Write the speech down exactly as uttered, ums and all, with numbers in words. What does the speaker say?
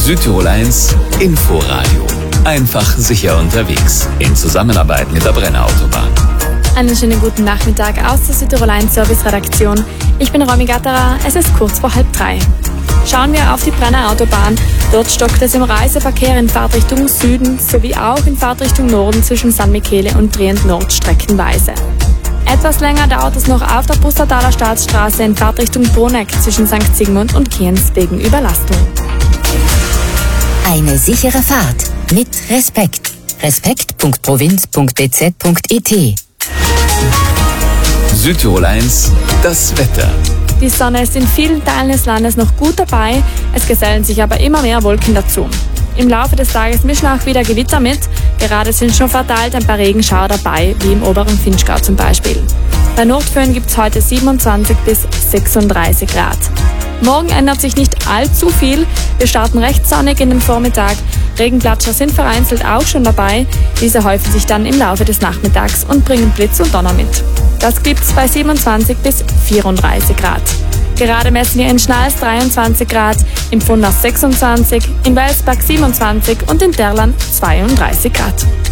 Südtirol eins Inforadio. Einfach sicher unterwegs. In Zusammenarbeit mit der Brenner Autobahn. Einen schönen guten Nachmittag aus der Südtirol eins Service-Redaktion. Ich bin Romy Gatterer, es ist kurz vor halb drei. Schauen wir auf die Brenner Autobahn. Dort stockt es im Reiseverkehr in Fahrtrichtung Süden sowie auch in Fahrtrichtung Norden zwischen San Michele und Trient Nord streckenweise. Etwas länger dauert es noch auf der Pustertaler Staatsstraße in Fahrtrichtung Bruneck zwischen Sankt Sigmund und Kienz wegen Überlastung. Eine sichere Fahrt mit Respekt. respekt punkt provinz punkt b z punkt i t. Südtirol eins, das Wetter. Die Sonne ist in vielen Teilen des Landes noch gut dabei, es gesellen sich aber immer mehr Wolken dazu. Im Laufe des Tages mischen auch wieder Gewitter mit, gerade sind schon verteilt ein paar Regenschauer dabei, wie im oberen Vinschgau zum Beispiel. Bei Nordföhn gibt es heute siebenundzwanzig bis sechsunddreißig Grad. Morgen ändert sich nicht allzu viel, wir starten recht sonnig in den Vormittag, Regenplatscher sind vereinzelt auch schon dabei, diese häufen sich dann im Laufe des Nachmittags und bringen Blitz und Donner mit. Das gibt's bei siebenundzwanzig bis vierunddreißig Grad. Gerade messen wir in Schnals dreiundzwanzig Grad, im Pfundach sechsundzwanzig, in Welsberg siebenundzwanzig und in Derlan zweiunddreißig Grad.